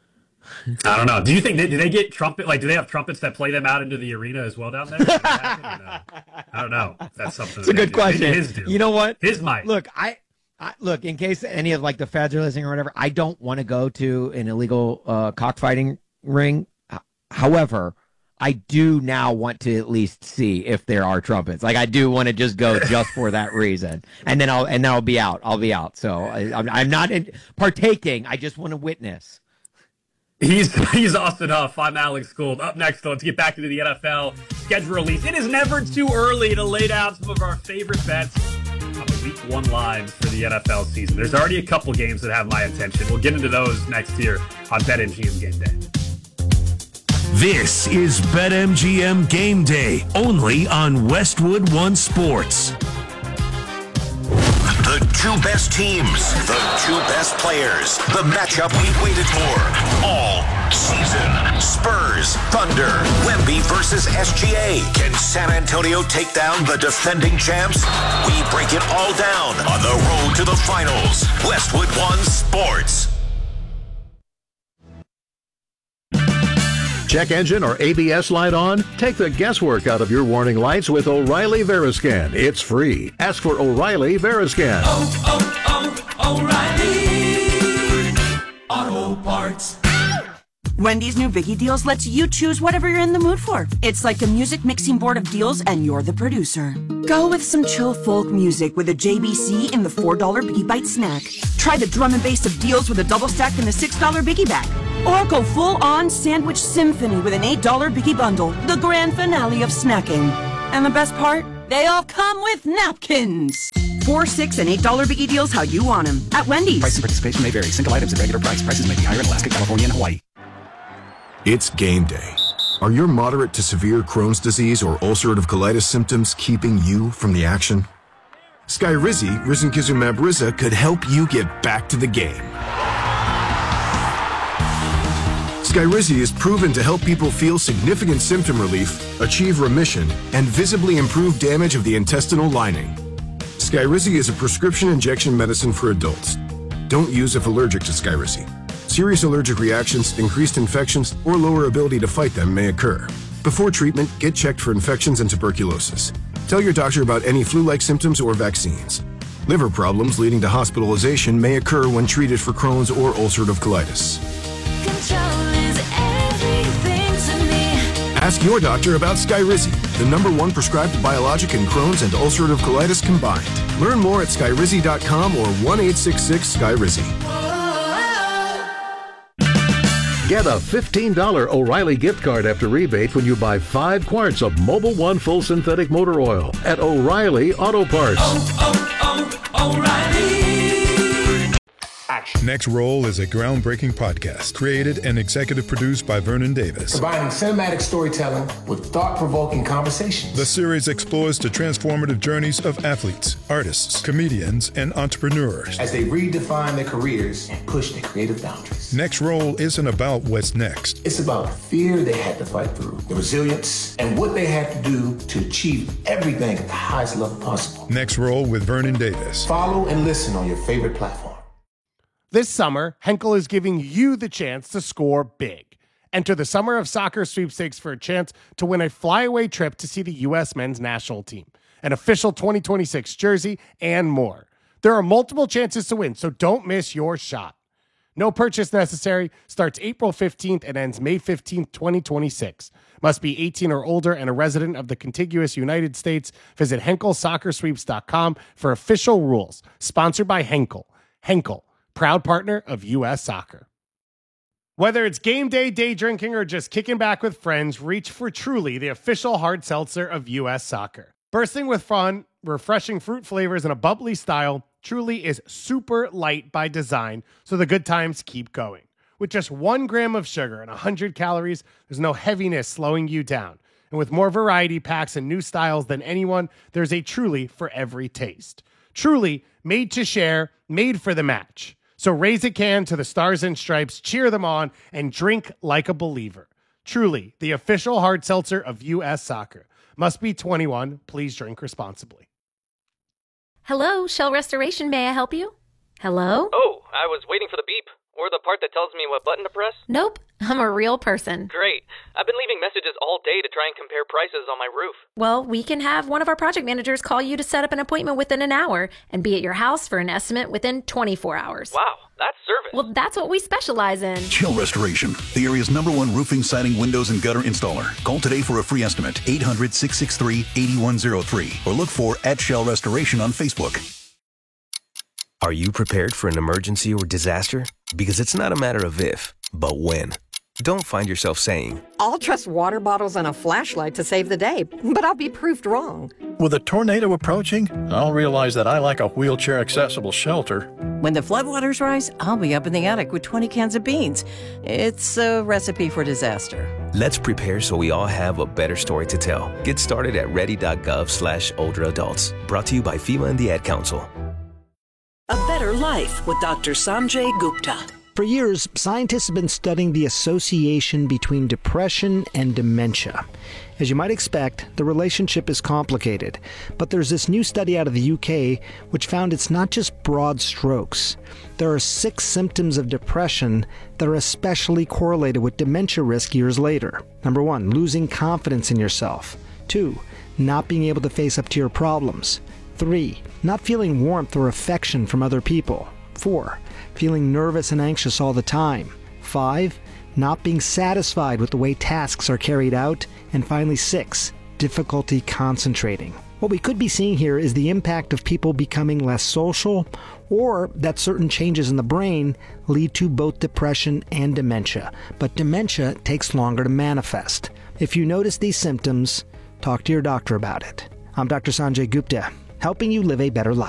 I don't know. Do you think they, do they get trumpet? Like, do they have trumpets that play them out into the arena as well down there? No? I don't know. That's something. It's a good do. question. Maybe his do. You know what? His might. Look, I. I, look, in case any of like the feds are listening or whatever, I don't want to go to an illegal uh, cockfighting ring. H- However, I do now want to at least see if there are trumpets. Like I do want to just go just for that reason, and then I'll and then I'll be out. I'll be out. So I, I'm, I'm not in, partaking. I just want to witness. He's he's Austin Huff. I'm Alex Gould. Up next, though, let's get back into the N F L schedule release. It is never too early to lay down some of our favorite bets on the week one line for the N F L season. There's already a couple games that have my attention. We'll get into those next year on BetMGM Game Day. This is BetMGM Game Day, only on Westwood One Sports. The two best teams, the two best players, the matchup we've waited for all season. Spurs, Thunder, Wemby versus S G A. Can San Antonio take down the defending champs? We break it all down on the road to the finals. Westwood One Sports. Check engine or A B S light on? Take the guesswork out of your warning lights with O'Reilly Veriscan. It's free. Ask for O'Reilly Veriscan. Oh, oh, oh, O'Reilly Auto Parts. Wendy's new Biggie Deals lets you choose whatever you're in the mood for. It's like a music mixing board of deals, and you're the producer. Go with some chill folk music with a J B C in the four dollar Biggie Bite snack. Try the drum and bass of deals with a double stack in the six dollar Biggie Bag. Or go full-on sandwich symphony with an eight dollar Biggie Bundle, the grand finale of snacking. And the best part? They all come with napkins. Four, six, and eight dollar Biggie Deals how you want them at Wendy's. Price and participation may vary. Single items at regular price. Prices may be higher in Alaska, California, and Hawaii. It's game day. Are your moderate to severe Crohn's disease or ulcerative colitis symptoms keeping you from the action? Skyrizi, risankizumab Riza, could help you get back to the game. Skyrizi is proven to help people feel significant symptom relief, achieve remission, and visibly improve damage of the intestinal lining. Skyrizi is a prescription injection medicine for adults. Don't use if allergic to Skyrizi. Serious allergic reactions, increased infections, or lower ability to fight them may occur. Before treatment, get checked for infections and tuberculosis. Tell your doctor about any flu-like symptoms or vaccines. Liver problems leading to hospitalization may occur when treated for Crohn's or ulcerative colitis. Control is everything to me. Ask your doctor about Skyrizi, the number one prescribed biologic in Crohn's and ulcerative colitis combined. Learn more at skyrizi dot com or one eight six six Skyrizi. Get a fifteen dollar O'Reilly gift card after rebate when you buy five quarts of Mobil One Full Synthetic Motor Oil at O'Reilly Auto Parts. Oh, oh, O'Reilly. Next Roll is a groundbreaking podcast created and executive produced by Vernon Davis. Combining cinematic storytelling with thought-provoking conversations. The series explores the transformative journeys of athletes, artists, comedians, and entrepreneurs as they redefine their careers and push their creative boundaries. Next Roll isn't about what's next. It's about the fear they had to fight through, the resilience, and what they had to do to achieve everything at the highest level possible. Next Roll with Vernon Davis. Follow and listen on your favorite platform. This summer, Henkel is giving you the chance to score big. Enter the Summer of Soccer sweepstakes for a chance to win a flyaway trip to see the U S men's national team, an official twenty twenty-six jersey, and more. There are multiple chances to win, so don't miss your shot. No purchase necessary, starts April fifteenth and ends May fifteenth, twenty twenty-six. Must be eighteen or older and a resident of the contiguous United States. Visit henkel soccer sweeps dot com for official rules. Sponsored by Henkel. Henkel, proud partner of U S Soccer. Whether it's game day, day drinking, or just kicking back with friends, reach for Truly, the official hard seltzer of U S Soccer. Bursting with fun, refreshing fruit flavors, and a bubbly style, Truly is super light by design, so the good times keep going. With just one gram of sugar and one hundred calories, there's no heaviness slowing you down. And with more variety packs and new styles than anyone, there's a Truly for every taste. Truly, made to share, made for the match. So raise a can to the Stars and Stripes, cheer them on, and drink like a believer. Truly, the official hard seltzer of U S Soccer. Must be twenty-one. Please drink responsibly. Hello, Shell Restoration. May I help you? Hello? Oh, I was waiting for the beep. Or the part that tells me what button to press? Nope, I'm a real person. Great. I've been leaving messages all day to try and compare prices on my roof. Well, we can have one of our project managers call you to set up an appointment within an hour and be at your house for an estimate within twenty-four hours. Wow, that's service. Well, that's what we specialize in. Shell Restoration, the area's number one roofing, siding, windows, and gutter installer. Call today for a free estimate, eight hundred, six six three, eight one zero three, or look for at Shell Restoration on Facebook. Are you prepared for an emergency or disaster? Because it's not a matter of if, but when. Don't find yourself saying, I'll trust water bottles and a flashlight to save the day, but I'll be proved wrong. With a tornado approaching, I'll realize that I lack a wheelchair-accessible shelter. When the floodwaters rise, I'll be up in the attic with twenty cans of beans. It's a recipe for disaster. Let's prepare so we all have a better story to tell. Get started at ready.gov slash older adults. Brought to you by FEMA and the Ad Council. A Better Life with Doctor Sanjay Gupta. For years, scientists have been studying the association between depression and dementia. As you might expect, the relationship is complicated, but there's this new study out of the U K which found it's not just broad strokes. There are six symptoms of depression that are especially correlated with dementia risk years later. Number one, losing confidence in yourself. Two, not being able to face up to your problems. Three, not feeling warmth or affection from other people. Four, feeling nervous and anxious all the time. Five, not being satisfied with the way tasks are carried out. And finally, six, difficulty concentrating. What we could be seeing here is the impact of people becoming less social, or that certain changes in the brain lead to both depression and dementia. But dementia takes longer to manifest. If you notice these symptoms, talk to your doctor about it. I'm Doctor Sanjay Gupta, helping you live a better life.